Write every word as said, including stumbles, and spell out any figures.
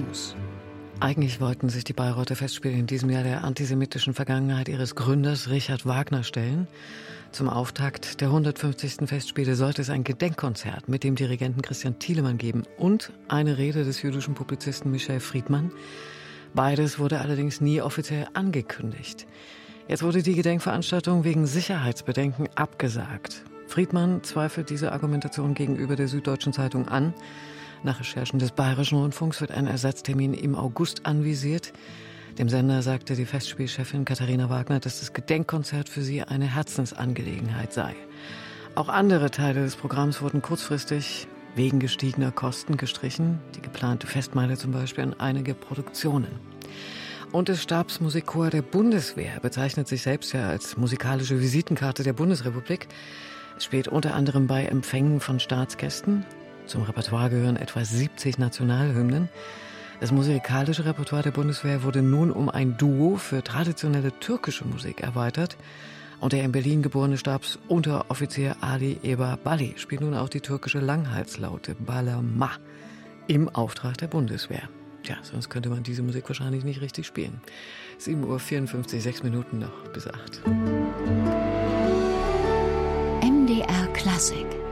Rassismus. Eigentlich wollten sich die Bayreuther Festspiele in diesem Jahr der antisemitischen Vergangenheit ihres Gründers Richard Wagner stellen. Zum Auftakt der hundertfünfzigsten Festspiele sollte es ein Gedenkkonzert mit dem Dirigenten Christian Thielemann geben und eine Rede des jüdischen Publizisten Michel Friedmann. Beides wurde allerdings nie offiziell angekündigt. Jetzt wurde die Gedenkveranstaltung wegen Sicherheitsbedenken abgesagt. Friedmann zweifelt diese Argumentation gegenüber der Süddeutschen Zeitung an. Nach Recherchen des Bayerischen Rundfunks wird ein Ersatztermin im August anvisiert. Dem Sender sagte die Festspielchefin Katharina Wagner, dass das Gedenkkonzert für sie eine Herzensangelegenheit sei. Auch andere Teile des Programms wurden kurzfristig wegen gestiegener Kosten gestrichen. Die geplante Festmeile zum Beispiel an einige Produktionen. Und das Stabsmusikchor der Bundeswehr bezeichnet sich selbst ja als musikalische Visitenkarte der Bundesrepublik. Es spielt unter anderem bei Empfängen von Staatsgästen. Zum Repertoire gehören etwa siebzig Nationalhymnen. Das musikalische Repertoire der Bundeswehr wurde nun um ein Duo für traditionelle türkische Musik erweitert. Und der in Berlin geborene Stabsunteroffizier Ali Eba Bali spielt nun auch die türkische Langhalslaute Balama im Auftrag der Bundeswehr. Tja, sonst könnte man diese Musik wahrscheinlich nicht richtig spielen. sieben Uhr vierundfünfzig, sechs Minuten noch bis acht. M D R Klassik